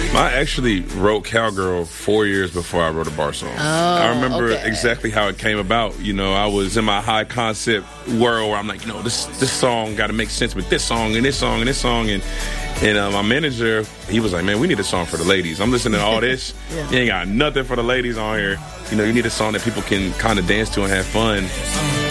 I actually wrote Cowgirl 4 years before I wrote a bar song. I remember exactly how it came about. You know, I was in my high concept world where I'm like, you know, this song got to make sense with this song and this song and this song. And my manager, he was like, man, we need a song for the ladies. I'm listening to all this. You ain't got nothing for the ladies on here. You know, you need a song that people can kind of dance to and have fun.